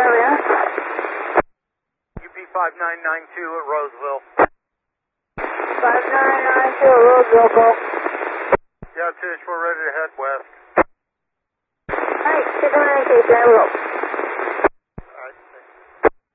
area. UP 5992 at Roseville. 5992 at Roseville, call. Yeah, Tish, we're ready to head west. Alright, 5992, envelope.